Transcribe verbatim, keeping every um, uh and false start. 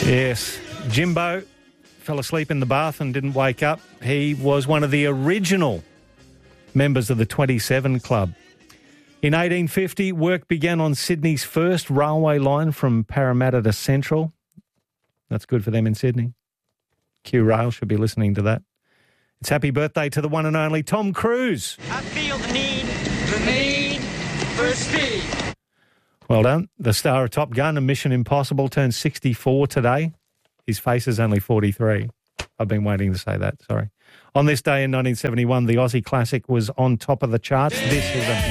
Yes, Jimbo fell asleep in the bath and didn't wake up. He was one of the original members of the twenty-seven Club. In eighteen fifty, work began on Sydney's first railway line from Parramatta to Central. That's good for them in Sydney. Q Rail should be listening to that. It's happy birthday to the one and only Tom Cruise. I feel the need, the need for speed. Well done. The star of Top Gun and Mission Impossible turned sixty-four today. His face is only forty-three. I've been waiting to say that, sorry. On this day in nineteen seventy-one, the Aussie classic was on top of the charts. This is a